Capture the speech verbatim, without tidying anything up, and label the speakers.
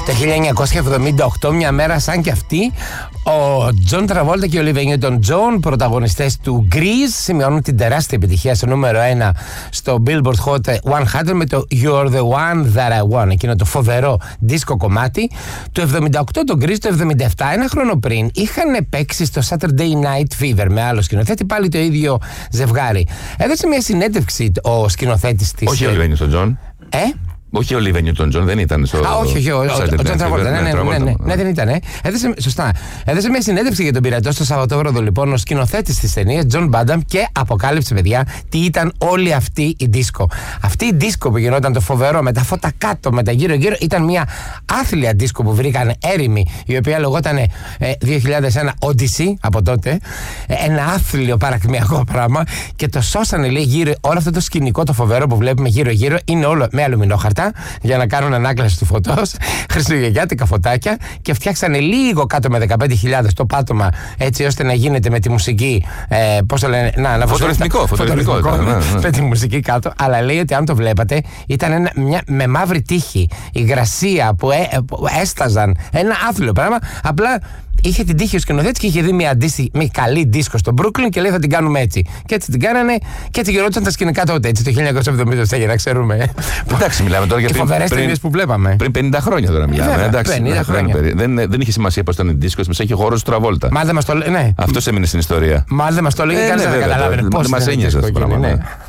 Speaker 1: Το χίλια εννιακόσια εβδομήντα οκτώ, μια μέρα σαν κι αυτή, ο Τζον Τραβόλτα και ο Olivia Newton-John, πρωταγωνιστές του Grease, σημειώνουν την τεράστια επιτυχία στο νούμερο ένα στο Billboard Hot εκατό με το You're the One That I Want, εκείνο το φοβερό δίσκο κομμάτι. Το εβδομήντα οκτώ το Grease, το εβδομήντα επτά, ένα χρόνο πριν, είχαν παίξει στο Saturday Night Fever με άλλο σκηνοθέτη, πάλι το ίδιο ζευγάρι. Έδωσε μια συνέντευξη ο σκηνοθέτης της.
Speaker 2: Όχι ο Olivia Newton-John.
Speaker 1: Ε?
Speaker 2: Όχι ο Olivia Newton-John, δεν ήταν στο.
Speaker 1: Α, όχι, όχι, ο Τζον Τραβόλτα. Ναι, ναι, ναι, ναι, ναι, δεν ήταν. Ε. Έδωσε, σωστά. Έδωσε μια συνέντευξη για τον πειρατό στο Σαββατόβραδο, λοιπόν, ο σκηνοθέτης της ταινίας, Τζον Μπάνταμ, και αποκάλυψε, παιδιά, τι ήταν όλη αυτή η δίσκο. Αυτή η δίσκο που γινόταν το φοβερό με τα φώτα κάτω, με τα γύρω-γύρω, ήταν μια άθλια δίσκο που βρήκαν έρημοι, η οποία λεγόταν ε, δύο χιλιάδες ένα Odyssey από τότε. Ε, ένα άθλιο παρακμιακό πράγμα, και το σώσανε, λέει, γύρω. Όλο αυτό το σκηνικό, το φοβερό που βλέπουμε γύρω-γύρω, είναι όλο με αλουμινόχαρτα για να κάνουν ανάκλαση του φωτός, χριστουγεννιάτικα φωτάκια, και φτιάξανε λίγο κάτω με δεκαπέντε χιλιάδες το πάτωμα, έτσι ώστε να γίνεται με τη μουσική. Ε, πώς το λένε, να, να
Speaker 2: φωτορυθμικό, φωτορυθμικό,
Speaker 1: φωτορυθμικό, ναι, ναι. Με τη μουσική κάτω. Αλλά λέει ότι αν το βλέπατε, ήταν ένα, μια, με μαύρη τύχη, υγρασία που, ε, που έσταζαν. Ένα άθλιο πράγμα. Απλά είχε την τύχη ο σκηνοθέτης και είχε δει μια, αντίστοιχη, μια καλή δίσκο στο Brooklyn και λέει θα την κάνουμε έτσι. Και έτσι την κάνανε, και έτσι γινόταν τα σκηνικά τότε, έτσι, το χίλια εννιακόσια εβδομήντα επτά, για να ξέρουμε.
Speaker 2: Εντάξει, μιλάμε τώρα για
Speaker 1: φοβερές ταινίες που βλέπαμε.
Speaker 2: Πριν πενήντα χρόνια τώρα μιλάμε.
Speaker 1: Βέβαια,
Speaker 2: εντάξει,
Speaker 1: πενήντα χρόνια.
Speaker 2: Δεν, δεν, δεν είχε σημασία πώς ήταν η δίσκο, μας έχει χώρο του Τραβόλτα.
Speaker 1: Μα δεν μας το λέει, ναι.
Speaker 2: Αυτό έμεινε στην ιστορία.
Speaker 1: Μα δεν μας το λέει, κανείς δεν καταλάβαινε πώς.
Speaker 2: Μας ένοιαζε αυτό το πράγμα.